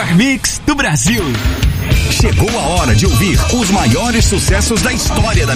melhor mix do Brasil. Chegou a hora de ouvir os maiores sucessos da história da